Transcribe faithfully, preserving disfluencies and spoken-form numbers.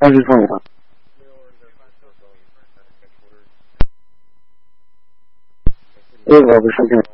三十分了。这个不是这样。